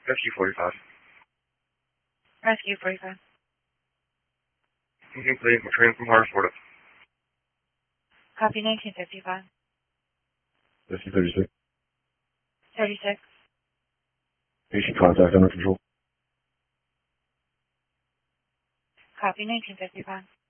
Rescue 45. Rescue 45. Incomplete. We're training from Hartford. Copy 1955. Rescue 36. 36. Patient contact under control. Copy 1955.